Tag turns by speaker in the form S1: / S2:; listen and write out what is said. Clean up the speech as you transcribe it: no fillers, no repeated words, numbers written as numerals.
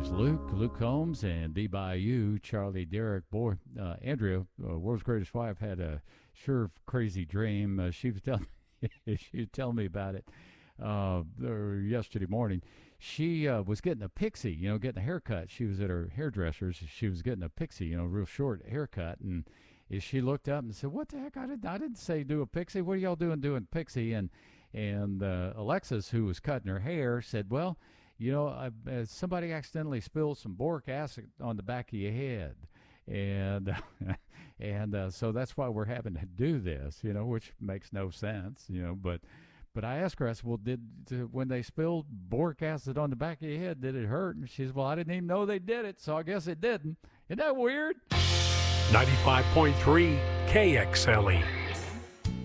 S1: There's Luke Combs, and Be By You, Charlie Derrick. Boy, Andrea, World's Greatest Wife, had a sure crazy dream. She was telling she was telling me about it yesterday morning. She was getting a pixie, getting a haircut. She was at her hairdresser's. She was getting a pixie, real short haircut, and she looked up and said, "What the heck? I didn't say do a pixie. What are y'all doing pixie?" And Alexis, who was cutting her hair, said, "Well, somebody accidentally spilled some boric acid on the back of your head." And so that's why we're having to do this, which makes no sense, but I asked her, I said, "Well, when they spilled boric acid on the back of your head, did it hurt?" And she said, "Well, I didn't even know they did it, so I guess it didn't." Isn't that weird?
S2: 95.3 KXLE.